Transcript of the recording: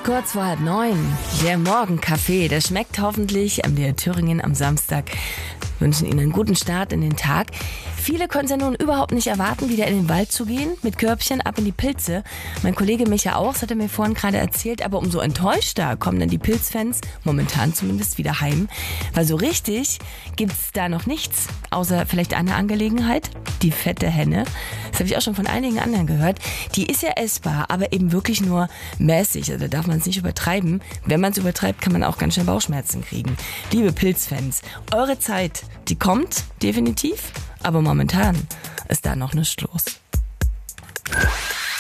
ist kurz vor 8:30. Der Morgenkaffee, der schmeckt hoffentlich am MDR Thüringen am Samstag. Wir wünschen Ihnen einen guten Start in den Tag. Viele können es ja nun überhaupt nicht erwarten, wieder in den Wald zu gehen, mit Körbchen ab in die Pilze. Mein Kollege Micha auch, das hat er mir vorhin gerade erzählt, aber umso enttäuschter kommen dann die Pilzfans, momentan zumindest, wieder heim. Weil so richtig gibt's da noch nichts, außer vielleicht eine Angelegenheit, die fette Henne. Das habe ich auch schon von einigen anderen gehört. Die ist ja essbar, aber eben wirklich nur mäßig, also da darf man es nicht übertreiben. Wenn man es übertreibt, kann man auch ganz schnell Bauchschmerzen kriegen. Liebe Pilzfans, eure Zeit, die kommt definitiv, aber momentan ist da noch nichts los.